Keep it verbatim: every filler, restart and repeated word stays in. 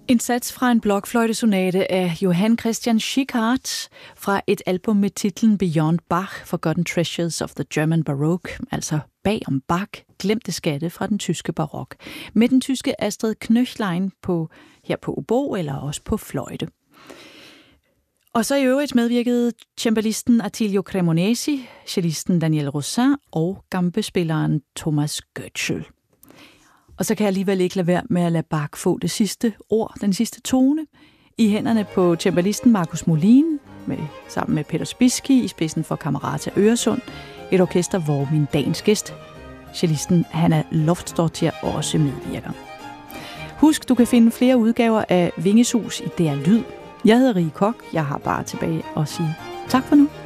En sats fra en blokfløjtesonate af Johann Christian Schickhardt fra et album med titlen Beyond Bach, Forgotten Treasures of the German Baroque, altså bag om Bach, glemte skatte fra den tyske barok, med den tyske Astrid Knöchlein på, her på obo eller også på fløjte. Og så i øvrigt medvirkede cembalisten Attilio Cremonesi, cellisten Daniel Rosin og gambespilleren Thomas Götzsche. Og så kan jeg alligevel ikke lade være med at lade Bach få det sidste ord, den sidste tone, i hænderne på cembalisten Markus Molin, med, sammen med Peter Spiski i spidsen for Camerata Øresund, et orkester, hvor min dagens gæst, cellisten Hanna Loftsdottir, også medvirker. Husk, du kan finde flere udgaver af Vingesus i D R Lyd. Jeg hedder Rie Koch. Jeg har bare tilbage at sige tak for nu.